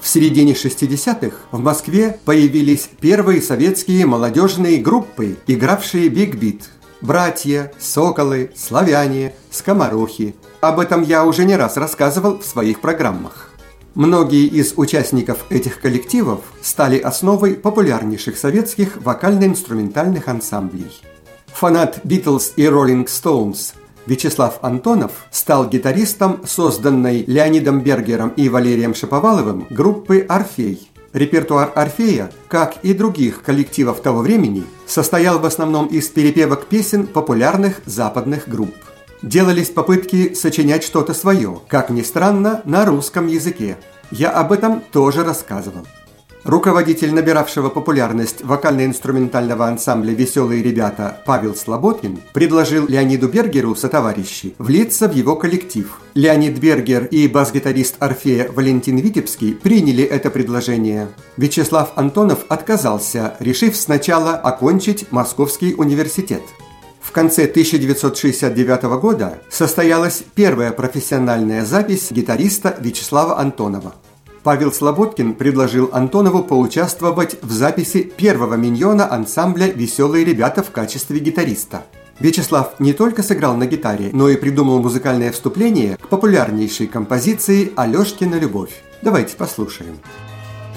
В середине 60-х в Москве появились первые советские молодежные группы, игравшие биг-бит. Братья, Соколы, Славяне, Скоморохи. Об этом я уже не раз рассказывал в своих программах. Многие из участников этих коллективов стали основой популярнейших советских вокально-инструментальных ансамблей. Фанат Битлз и Роллинг Стоунс Вячеслав Антонов стал гитаристом созданной Леонидом Бергером и Валерием Шаповаловым группы «Орфей». Репертуар «Орфея», как и других коллективов того времени, состоял в основном из перепевок песен популярных западных групп. Делались попытки сочинять что-то свое, как ни странно, на русском языке. Я об этом тоже рассказывал. Руководитель набиравшего популярность вокально-инструментального ансамбля «Веселые ребята» Павел Слободкин предложил Леониду Бергеру сотоварищи влиться в его коллектив. Леонид Бергер и бас-гитарист «Орфея» Валентин Витебский приняли это предложение. Вячеслав Антонов отказался, решив сначала окончить Московский университет. В конце 1969 года состоялась первая профессиональная запись гитариста Вячеслава Антонова. Павел Слободкин предложил Антонову поучаствовать в записи первого миньона ансамбля «Веселые ребята» в качестве гитариста. Вячеслав не только сыграл на гитаре, но и придумал музыкальное вступление к популярнейшей композиции «Алешкина любовь». Давайте послушаем.